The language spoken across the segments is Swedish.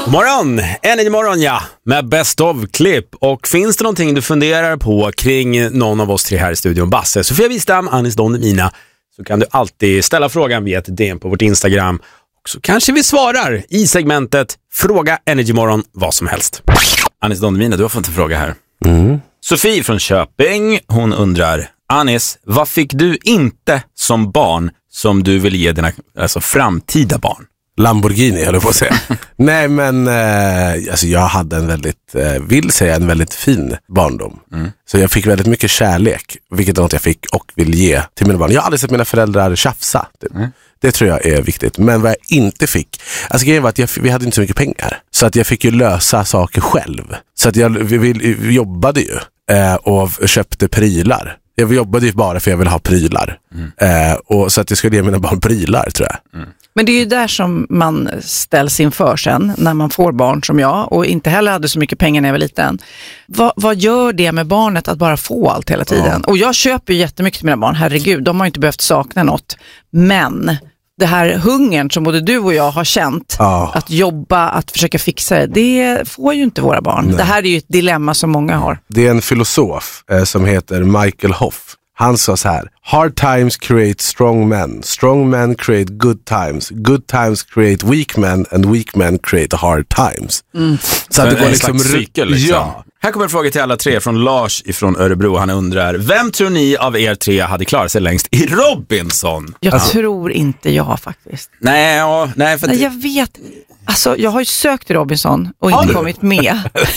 God morgon, Energy morgon med Best of-klipp. Och finns det någonting du funderar på kring någon av oss tre här i studion, Basse, Sofia Wistam, Anis Don Demina, så kan du alltid ställa frågan via ett DM på vårt Instagram. Och så kanske vi svarar i segmentet Fråga Energy morgon vad som helst. Anis Don Demina, du har fått en fråga här. Sofie från Köping, hon undrar: Anis, vad fick du inte som barn som du vill ge dina framtida barn? Lamborghini, höll jag på att säga. Nej, men alltså jag hade en väldigt fin barndom. Så jag fick väldigt mycket kärlek, vilket är något jag fick och vill ge till mina barn. Jag har aldrig sett mina föräldrar tjafsa. Det tror jag är viktigt. Men vad jag inte fick, alltså grejen var att vi hade inte så mycket pengar. Så att jag fick ju lösa saker själv. Så att vi jobbade ju och köpte prylar. Jag jobbade ju bara för jag ville ha prylar. Och så att jag skulle ge mina barn prylar, tror jag. Men det är ju där som man ställs inför sen när man får barn som jag och inte heller hade så mycket pengar när jag var liten. Vad gör det med barnet att bara få allt hela tiden? Ja. Och jag köper ju jättemycket till mina barn, herregud, de har ju inte behövt sakna något. Men det här hungern som både du och jag har känt, att jobba, att försöka fixa det får ju inte våra barn. Nej. Det här är ju ett dilemma som många har. Det är en filosof som heter Michael Hoff. Han sa så här: hard times create strong men create good times create weak men, and weak men create hard times. Så att det går liksom cykel, liksom. Ja. Här kommer en fråga till alla tre från Lars ifrån Örebro. Han undrar: vem tror ni av er tre hade klarat sig längst i Robinson? Jag tror inte jag faktiskt. Nej, jag vet. Alltså, jag har ju sökt till Robinson och inte kommit med.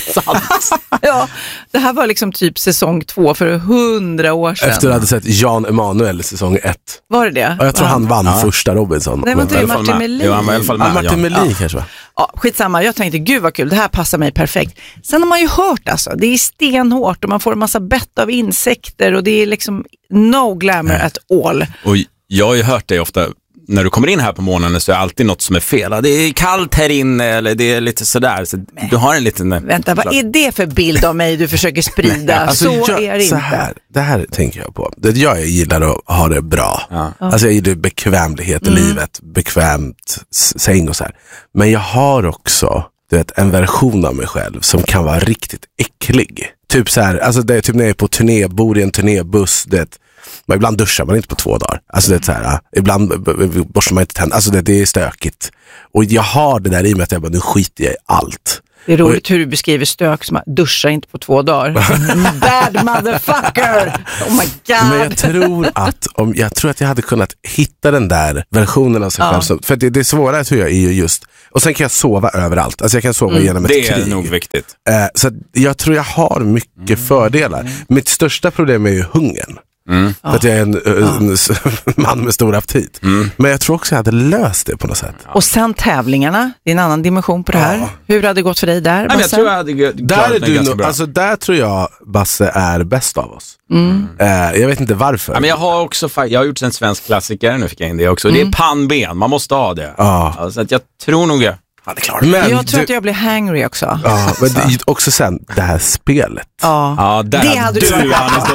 Ja, det här var liksom typ säsong 2 för 100 år sedan. Efter att du hade sett Jan Emanuel säsong 1. Var det? Och jag tror han vann första Robinson. Nej, men det är Martin Melin. Han var i alla fall med. Martin Melin kanske va? Ja, skitsamma. Jag tänkte, gud vad kul, det här passar mig perfekt. Sen har man ju hört alltså, det är stenhårt och man får en massa bett av insekter och det är liksom no glamour at all. Och jag har ju hört det ofta. När du kommer in här på morgonen så är alltid något som är fel. Det är kallt här inne eller det är lite sådär. Så du har en liten... Vänta, vad är det för bild av mig du försöker sprida? Alltså, är det inte. Det här tänker jag på. Jag gillar att ha det bra. Ja. Alltså jag gillar bekvämlighet i livet. Bekvämt säng och så här. Men jag har också en version av mig själv som kan vara riktigt äcklig. Typ så här, alltså det är typ när jag är på turné, bor i en turnébuss, men ibland duschar man inte på 2 dagar. Alltså det är så här, ibland borstar man inte tänder. Alltså det är stökigt. Och jag har det där i mig att jag bara, nu skiter jag i allt. Det är roligt hur du beskriver stök som att duscha inte på 2 dagar. Bad motherfucker! Oh my god! Men jag tror att jag hade kunnat hitta den där versionen av sig själv. För det svåra tror jag är ju just... Och sen kan jag sova överallt. Alltså jag kan sova genom ett krig. Det är nog viktigt. Så jag tror jag har mycket fördelar. Mitt största problem är ju hungern. För att jag är en man med stor aptit. Men jag tror också jag hade löst det på något sätt. Och sen tävlingarna, det är en annan dimension på det här. Hur hade det gått för dig där, Basse? Jag tror jag hade där alltså där tror jag Basse är bäst av oss. Jag vet inte varför. Men jag har gjort en svensk klassiker, nu fick jag in det också. Det är pannben, man måste ha det. Så att jag tror nog Men jag tror att jag blir hangry också. Ja, men också sen det här spelet. Det hade du